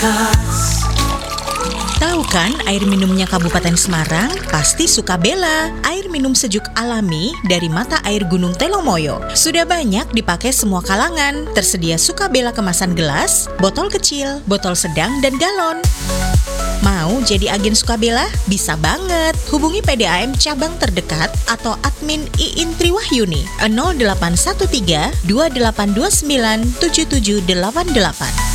Tahu kan air minumnya Kabupaten Semarang? Pasti Sukabela, air minum sejuk alami dari mata air Gunung Telomoyo. Sudah banyak dipakai semua kalangan. Tersedia Sukabela kemasan gelas, botol kecil, botol sedang, dan galon. Mau jadi agen Sukabela? Bisa banget. Hubungi PDAM cabang terdekat atau admin Iin Triwahyuni 0813 2829 7788.